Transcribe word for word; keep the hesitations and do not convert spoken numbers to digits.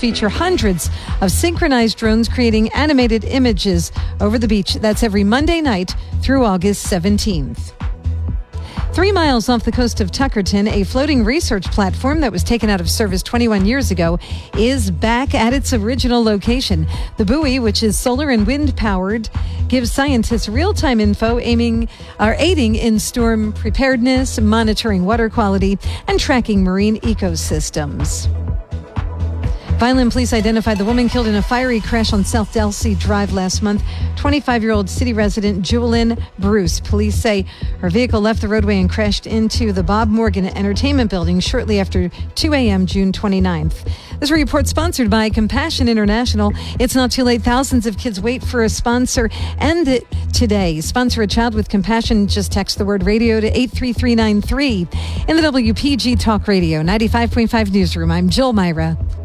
feature hundreds of synchronized drones creating animated images over the beach. That's every Monday night through August seventeenth. Three miles off the coast of Tuckerton, a floating research platform that was taken out of service twenty-one years ago is back at its original location. The buoy, which is solar and wind powered, gives scientists real-time info aiming or aiding in storm preparedness, monitoring water quality, and tracking marine ecosystems. Vineland police identified the woman killed in a fiery crash on South Delsea Drive last month, twenty-five-year-old city resident Jewelyn Bruce. Police say her vehicle left the roadway and crashed into the Bob Morgan Entertainment Building shortly after two a.m. June twenty-ninth. This report sponsored by Compassion International. It's not too late. Thousands of kids wait for a sponsor. End it today. Sponsor a child with compassion. Just text the word radio to eight three three nine three. In the W P G Talk Radio ninety-five point five newsroom, I'm Jill Myra.